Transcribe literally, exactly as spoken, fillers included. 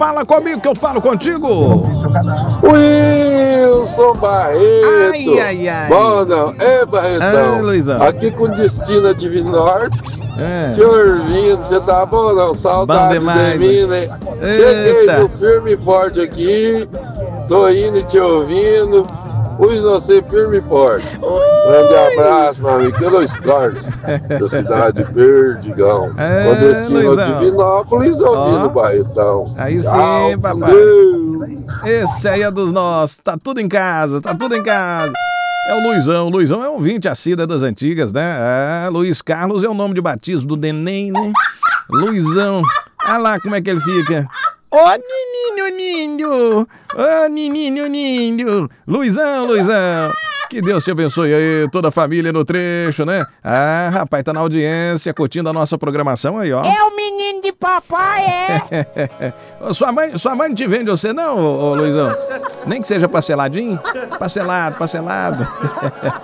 Fala comigo que eu falo contigo. Wilson Barreto. Ai, ai, ai. Bom, não. É, Barretão. Ai, Luizão. Aqui com destino a Divino Norte. É. Senhor Vindo, você tá bom, não? Saudades Bom demais, de mim, né? Cheguei Eita. no firme e forte aqui. Tô indo e te ouvindo. Pus você firme e forte. Grande abraço, meu amigo. Pelos Cortes, da cidade de Perdigão. É, Com destino a Luizão. Divinópolis, ouvindo Ó. o Barretão. Aí sim, Tchau, com papai. Deus. Esse aí é dos nossos. Tá tudo em casa, tá tudo em casa. É o Luizão. O Luizão é um vinte assíduo das antigas, né? É, Luiz Carlos é o nome de batismo do neném, né? Luizão. Olha lá como é que ele fica. Ô, nininho, ninho! Ô, nininho, ninho! Luizão, Luizão! Que Deus te abençoe aí, toda a família no trecho, né? Ah, rapaz, tá na audiência, curtindo a nossa programação aí, ó. É o menino de papai, é? Sua mãe, sua mãe não te vende você não, ô, ô Luizão? Nem que seja parceladinho? Parcelado, parcelado.